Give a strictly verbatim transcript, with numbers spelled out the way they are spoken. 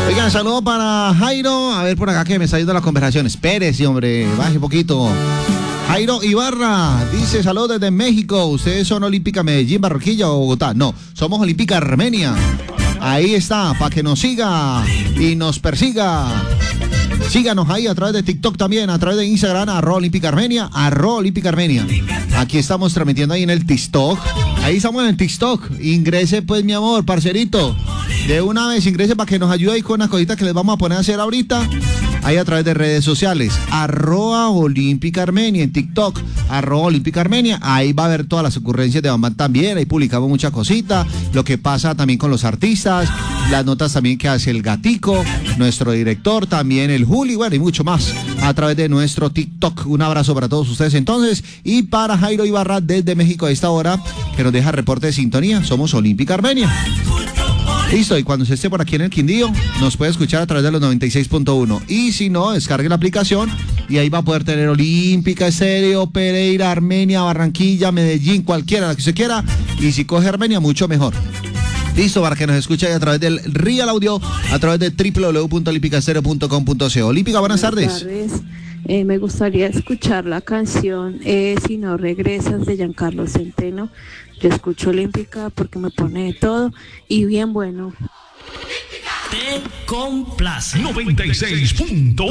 Oigan, saludo para Jairo. A ver por acá que me está yendo la conversación. Espérese, hombre, baje un poquito. Jairo Ibarra dice: saludos desde México. ¿Ustedes son Olímpica Medellín, Barranquilla o Bogotá? No, somos Olímpica Armenia. Ahí está, para que nos siga y nos persiga. Síganos ahí a través de TikTok también, a través de Instagram, arroba Olímpica Armenia, arroba Olímpica Armenia. Aquí estamos transmitiendo ahí en el TikTok. Ahí estamos en el TikTok. Ingrese pues, mi amor, parcerito. De una vez ingrese para que nos ayude ahí con unas cositas que les vamos a poner a hacer ahorita. Ahí a través de redes sociales, arroba Olímpica Armenia en TikTok, arroba Olímpica Armenia. Ahí va a ver todas las ocurrencias de Bambam también. Ahí publicamos muchas cositas, lo que pasa también con los artistas, las notas también que hace el Gatico, nuestro director, también el Juli, bueno, y mucho más a través de nuestro TikTok. Un abrazo para todos ustedes entonces, y para Jairo Ibarra desde México a esta hora, que nos deja reporte de sintonía. Somos Olímpica Armenia. Listo, y cuando se esté por aquí en el Quindío, nos puede escuchar a través de los noventa y seis punto uno. Y si no, descargue la aplicación y ahí va a poder tener Olímpica Estéreo, Pereira, Armenia, Barranquilla, Medellín, cualquiera, la que usted quiera. Y si coge Armenia, mucho mejor. Listo, para que nos escuche ahí a través del Real Audio, a través de doble u doble u doble u punto olímpica estéreo punto com punto co. Olímpica, buenas, buenas tardes. tardes. Eh, me gustaría escuchar la canción eh, Si no regresas, de Giancarlo Centeno. Yo escucho Olímpica porque me pone de todo y bien bueno. Te complace. noventa y seis punto uno